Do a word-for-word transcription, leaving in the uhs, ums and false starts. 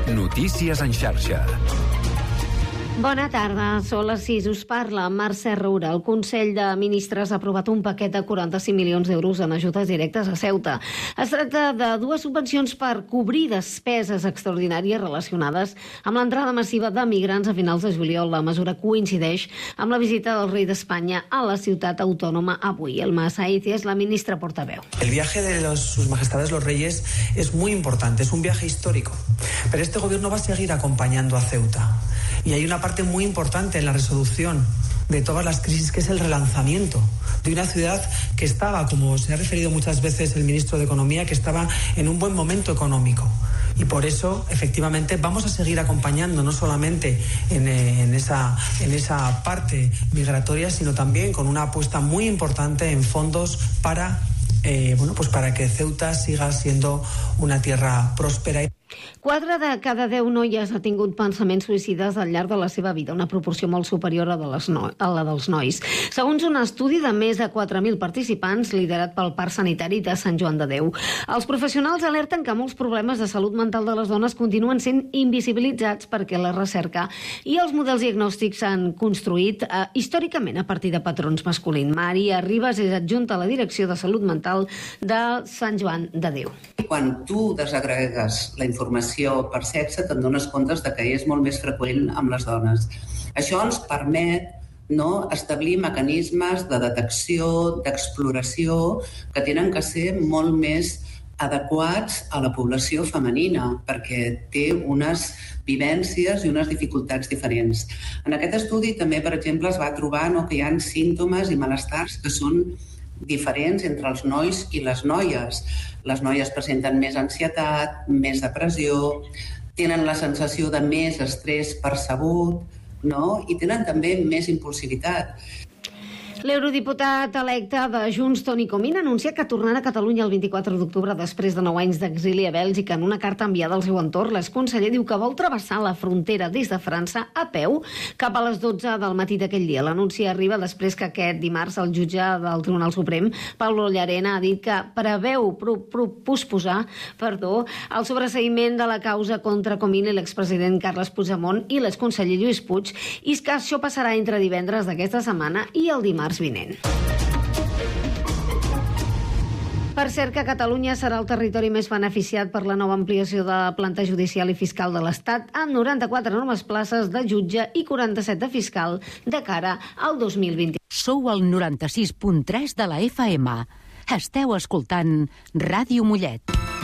Notícies en xarxa. Bona tarda, són les sis. Us parla Mercè Roura. El Consell de Ministres ha aprovat un paquet de quaranta-cinc milions d'euros en ajudes directes a Ceuta. Es tracta de dues subvencions per cobrir despeses extraordinàries relacionades amb l'entrada massiva de migrants a finals de juliol. La mesura coincideix amb la visita del rei d'Espanya a la ciutat autònoma avui. Elma Saiz és la ministra portaveu. El viaje de los, sus majestades los reyes es muy importante, es un viaje histórico. Pero este gobierno va a seguir acompañando a Ceuta. Y hay una parte muy importante en la resolución de todas las crisis, que es el relanzamiento de una ciudad que estaba, como se ha referido muchas veces el ministro de Economía, que estaba en un buen momento económico. Y por eso, efectivamente, vamos a seguir acompañando no solamente en, en, esa, en esa parte migratoria, sino también con una apuesta muy importante en fondos para, eh, bueno, pues para que Ceuta siga siendo una tierra próspera. Quatre de cada deu noies ha tingut pensaments suïcides al llarg de la seva vida, una proporció molt superior a, de les no... a la dels nois. Segons un estudi de més de quatre mil participants liderat pel Parc Sanitari de Sant Joan de Déu. Els professionals alerten que molts problemes de salut mental de les dones continuen sent invisibilitzats perquè la recerca i els models diagnòstics s'han construït eh, històricament a partir de patrons masculins. Maria Ribas és adjunta a la Direcció de Salut Mental de Sant Joan de Déu. Quan tu desagregues la informació per sexe, te'n dones compte de que és molt més freqüent amb les dones. Això ens permet no, establir mecanismes de detecció, d'exploració, que tenen que ser molt més adequats a la població femenina, perquè té unes vivències i unes dificultats diferents. En aquest estudi també, per exemple, es va trobar no, que hi ha símptomes i malestars que són diferents entre els nois i les noies. Les noies presenten més ansietat, més depressió, tenen la sensació de més estrès percebut, no? I tenen també més impulsivitat. L'eurodiputat electe de Junts, Toni Comín, anuncia que tornarà a Catalunya el vint-i-quatre d'octubre després de nou anys d'exili a Bèlgica. En una carta enviada al seu entorn, l'exconseller diu que vol travessar la frontera des de França a peu cap a les dotze del matí d'aquell dia. L'anunci arriba després que aquest dimarts el jutge del Tribunal Suprem, Pablo Llarena, ha dit que preveu pro, pro, posposar perdó, el sobreseïment de la causa contra Comín i l'expresident Carles Puigdemont i l'exconseller Lluís Puig, i que això passarà entre divendres d'aquesta setmana i el dimarts vinent. Per cert, que Catalunya serà el territori més beneficiat per la nova ampliació de planta judicial i fiscal de l'Estat, amb noranta-quatre noves places de jutge i quaranta-set de fiscal de cara al dos mil vint. Sou al noranta-sis punt tres de la F M. Esteu escoltant Ràdio Mollet.